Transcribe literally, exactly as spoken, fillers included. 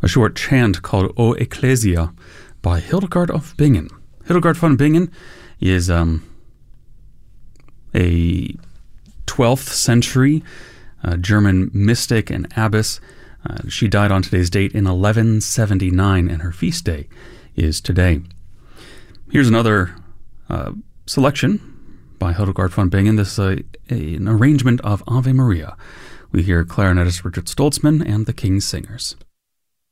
a short chant called O Ecclesia by Hildegard of Bingen. Hildegard von Bingen is um, a twelfth century uh, German mystic and abbess. Uh, she died on today's date in eleven seventy-nine, and her feast day is today. Here's another uh, selection by Hildegard von Bingen. This is a, a, an arrangement of Ave Maria. We hear clarinetist Richard Stoltzman and the King's Singers.